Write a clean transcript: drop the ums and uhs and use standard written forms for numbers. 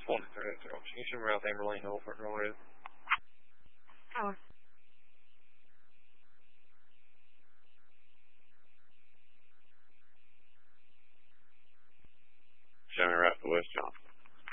Phone 3 Kingston Rail, Amberlane Hill, Fort Road. Oh.